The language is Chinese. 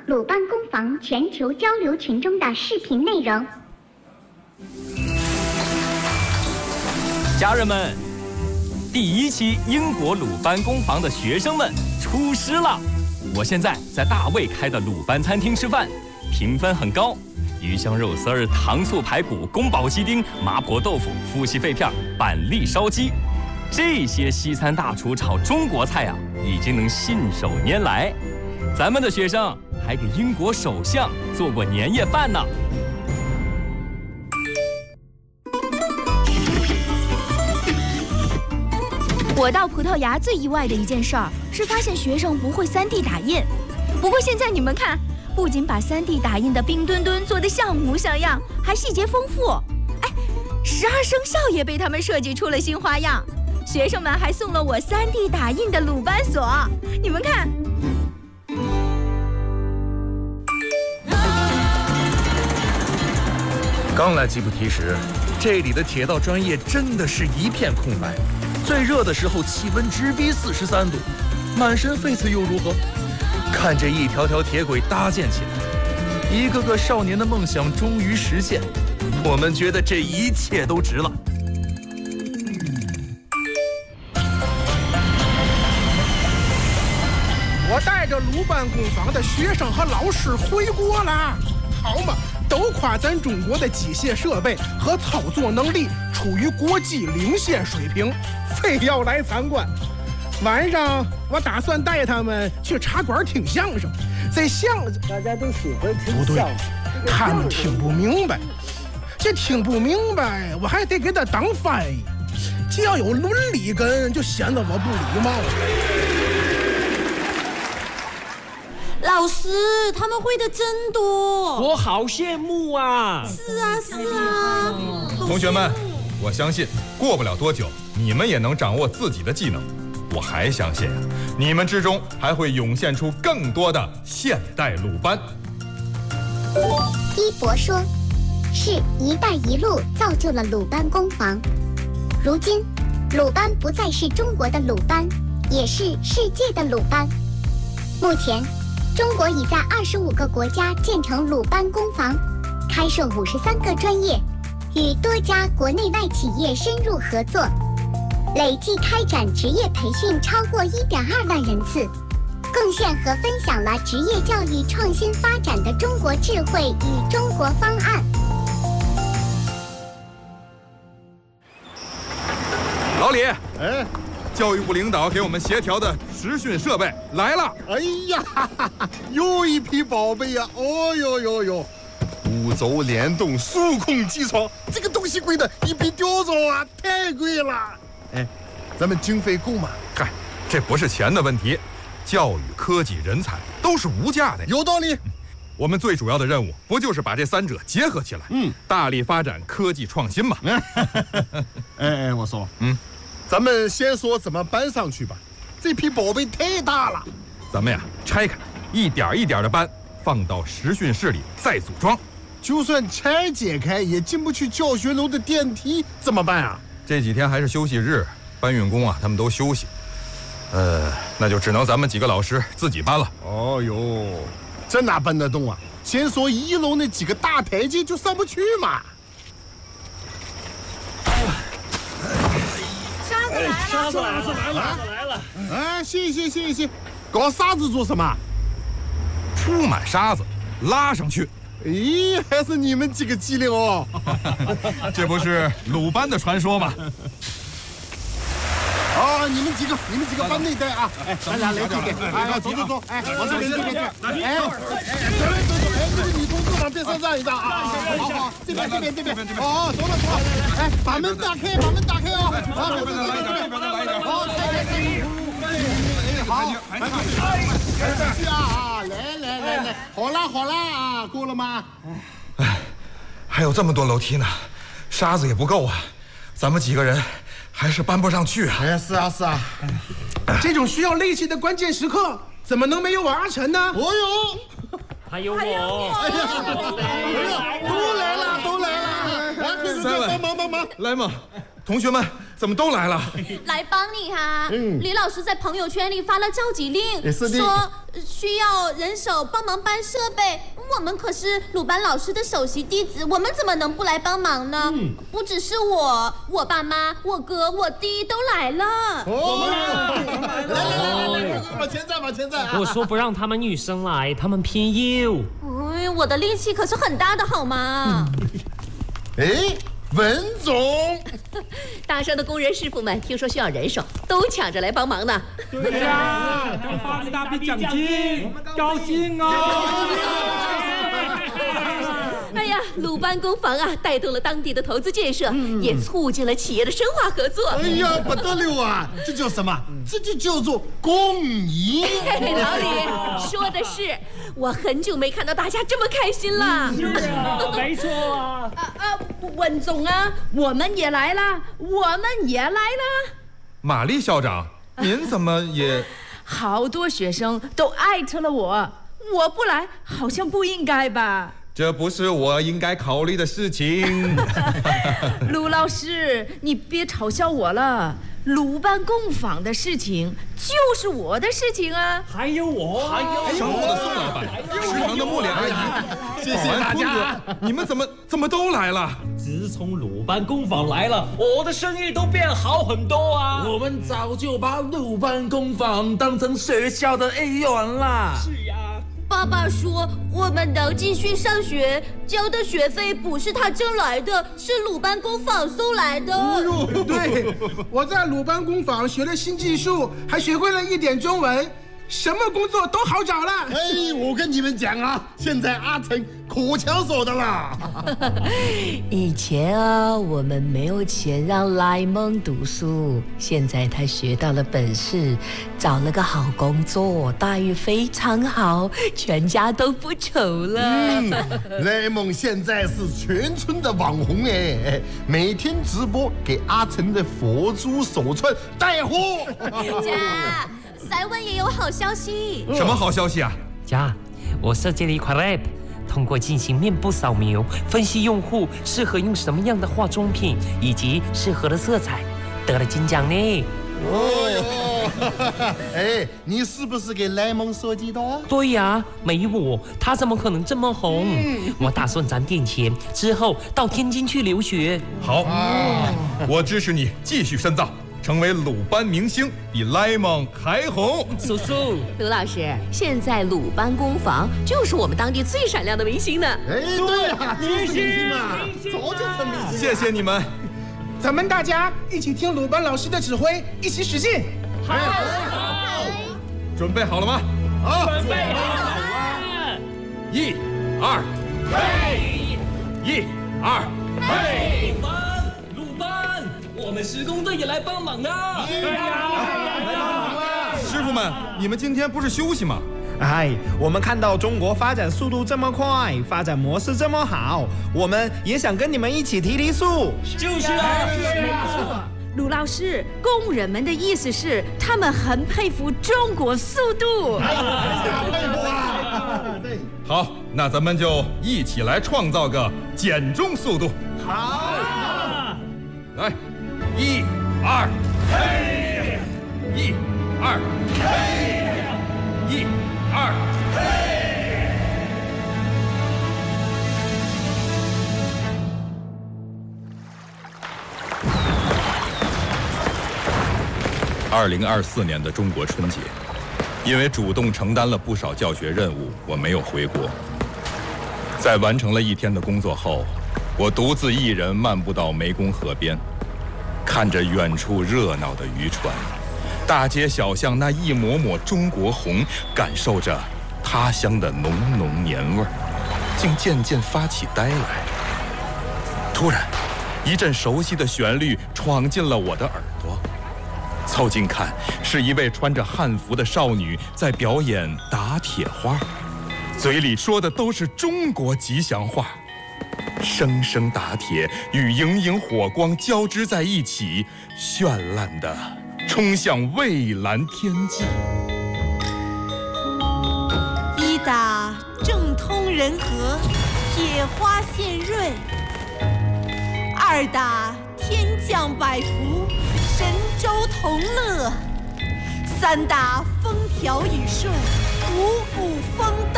鲁班工坊全球交流群中的视频内容。 家人们，第1期英国鲁班工坊的学生们出师了。我现在在大卫开的鲁班餐厅吃饭，评分很高。鱼香肉丝儿、糖醋排骨、宫保鸡丁、麻婆豆腐、夫妻肺片、板栗烧鸡，这些西餐大厨炒中国菜啊，已经能信手拈来。咱们的学生还给英国首相做过年夜饭呢。 我到葡萄牙最意外的一件事儿是发现学生不会3D 打印。不过现在你们看，不仅把3D 打印的冰墩墩做得像模像样，还细节丰富。哎，12生肖也被他们设计出了新花样。学生们还送了我3D 打印的鲁班锁，你们看。 刚来吉布提时，这里的铁道专业真的是一片空白。最热的时候气温直逼43度，满身废瓷又如何？看着一条条铁轨搭建起来，一个个少年的梦想终于实现，我们觉得这一切都值了。 我带着鲁班工坊的学生和老师回国了，好嘛，都夸咱中国的机械设备和操作能力处于国际领先水平，非要来参观。晚上我打算带他们去茶馆听相声，在相声大家都喜欢听不对相声， 他们听不明白，这听不明白我还得给他当翻译，这要有伦理根就显得我不礼貌了。 老师，他们会的真多， 我好羡慕啊！ 是啊，是啊。 同学们，我相信过不了多久，你们也能掌握自己的技能。我还相信你们之中还会涌现出更多的现代鲁班。 一博说，是“一带一路”造就了鲁班工坊。如今，鲁班不再是中国的鲁班，也是世界的鲁班。目前，中国已在25个国家建成鲁班工坊，开设53个专业，与多家国内外企业深入合作，累计开展职业培训超过1.2万人次，贡献和分享了职业教育创新发展的中国智慧与中国方案。 老李，教育部领导给我们协调的实训设备来了。 哎呀，又一批宝贝呀！哦呦呦呦，5轴联动数控机床，这个东西贵的一比雕琢啊，太贵了。哎，咱们经费够吗？ 嗨，这不是钱的问题，教育、科技、人才都是无价的。 有道理。 我们最主要的任务不就是把这3者结合起来，大力发展科技创新嘛？ 哎，我说，咱们先说怎么搬上去吧。这批宝贝太大了， 咱们呀拆开，一点一点的搬，放到实训室里再组装。 就算拆解开，也进不去教学楼的电梯，怎么办啊？ 这几天还是休息日，搬运工啊他们都休息，那就只能咱们几个老师自己搬了。 哦呦，这哪搬得动啊？先说1楼那几个大台阶就上不去嘛。 沙子来了！ 哎，谢，搞沙子做什么？ 铺满沙子，拉上去。 咦，还是你们几个机灵哦！ 这不是鲁班的传说吗？ 啊，你们几个搬那袋啊！哎，咱俩来这边，哎，走，哎，往这边去，哎，走，哎，这个女同志往边上让一让啊！好，这边，哦，走了，哎，把门打开哦！好，这边，好，好，去啊！来，好啦啊，够了吗？ 哎，还有这么多楼梯呢，沙子也不够啊，咱们几个人还是搬不上去啊。 哎，是啊， 这种需要力气的关键时刻，怎么能没有我阿晨呢？ 哦呦， 还有我， 都来了，来，快帮忙！ 来嘛， 同学们怎么都来了？ 来帮你哈。李老师在朋友圈里发了召集令，说需要人手帮忙搬设备。我们可是鲁班老师的首席弟子，我们怎么能不来帮忙呢？不只是我爸妈、我哥、我弟都来了。 来，往前站！ 我说不让他们女生来，他们偏要。 我的力气可是很大的，好吗？ 文总， 大山的工人师傅们听说需要人手，都抢着来帮忙呢。 对呀，刚发了大笔奖金，高兴啊！ 哎呀，鲁班工坊啊，带动了当地的投资建设，也促进了企业的深化合作。 哎呀，不得了啊！这叫什么？这就叫做公益。 老李说的是，我很久没看到大家这么开心了。 是啊，没错啊。 文总啊，我们也来了。 玛丽校长，您怎么也…… 好多学生都艾特了我，我不来好像不应该吧？ 这不是我应该考虑的事情。 鲁老师，你别嘲笑我了。鲁班工坊的事情就是我的事情啊。 还有我， 商务的宋老板，食堂的莫莲阿姨，谢谢大家。你们怎么都来了？ 自从鲁班工坊来了，我的生意都变好很多啊。 我们早就把鲁班工坊当成学校的一员了。 是呀。 爸爸说我们能继续上学，交的学费不是他挣来的，是鲁班工坊送来的。 对，我在鲁班工坊学了新技术，还学会了一点中文，什么工作都好找了。 我跟你们讲啊，现在阿成可抢手的啦。 以前啊，我们没有钱让莱蒙读书，现在他学到了本事，找了个好工作，待遇非常好，全家都不愁了。 莱蒙现在是全村的网红每天直播给阿成的佛珠手串带货。 家，3文也有好消息。 什么好消息啊？ 家，我设计了一款 app， 通过进行面部扫描，分析用户适合用什么样的化妆品以及适合的色彩，得了金奖呢。 你是不是给莱蒙设计的？ 对呀，没我他怎么可能这么红？我打算攒点钱之后到天津去留学。 好，我支持你继续深造，成为鲁班明星，比莱蒙还红。 叔叔， 卢老师，现在鲁班工坊就是我们当地最闪亮的明星呢。 对啊，明星啊，早就成明星。 谢谢你们， 咱们大家一起听鲁班老师的指挥，一起使劲。 好，准备好了吗？ 好，准备好了。 1、2，嘿！1、2，嘿！ 鲁班，我们施工队也来帮忙啊！对呀， 师傅们，你们今天不是休息吗？ 我们看到中国发展速度这么快，发展模式这么好，我们也想跟你们一起提数。 就是啊。 鲁老师，工人们的意思是，他们很佩服中国速度。 佩服啊！对。 好，那咱们就一起来创造个减重速度。 好。 来，1、2，嘿！1、2，嘿！1、2，嘿！2024年的中国春节，因为主动承担了不少教学任务，我没有回国。在完成了1天的工作后，我独自一人漫步到湄公河边，看着远处热闹的渔船，大街小巷那一抹抹中国红，感受着他乡的浓浓年味儿，竟渐渐发起呆来。突然，一阵熟悉的旋律闯进了我的耳朵。凑近看，是一位穿着汉服的少女在表演打铁花，嘴里说的都是中国吉祥话。声声打铁与莹莹火光交织在一起，绚烂地冲向蔚蓝天际。 1打正通人和，铁花献瑞；2打天降百福，神州同乐。三大风调雨顺，五谷丰登。